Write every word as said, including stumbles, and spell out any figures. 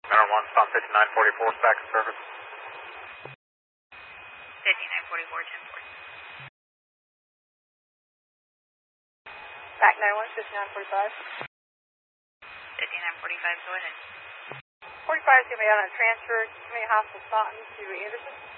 Maryland one, Spawn fifty-nine forty-four, back in service. fifty-nine forty-four, ten four. Back nine one, fifty-nine forty-five. fifty-nine forty-five, go ahead. forty-five is going to be on a transfer, community hospital Staunton to Anderson.